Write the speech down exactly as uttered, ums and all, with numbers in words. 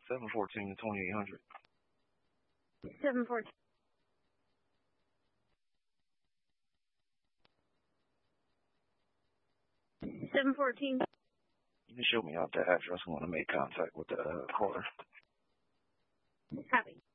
seven fourteen to twenty-eight hundred. seven fourteen. seven fourteen. You can show me out the address. I want to make contact with the uh, caller. Copy.